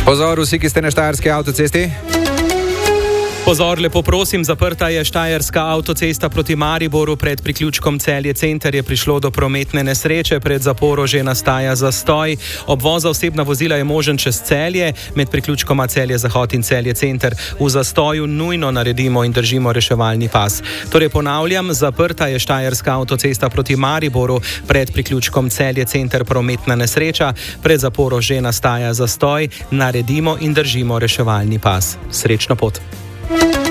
Pozor, vsi, ki ste na štajerski avtocesti. Pozor, lepo prosim, zaprta je štajerska avtocesta proti Mariboru. Pred priključkom Celje Center je prišlo do prometne nesreče, pred zaporo že nastaja zastoj. Obvoz za osebna vozila je možen čez Celje, med priključkoma Celje Zahod in Celje Center. V zastoju nujno naredimo in držimo reševalni pas. Torej ponavljam, zaprta je štajerska avtocesta proti Mariboru, pred priključkom Celje Center prometna nesreča, pred zaporo že nastaja zastoj, naredimo in držimo reševalni pas. Srečno pot!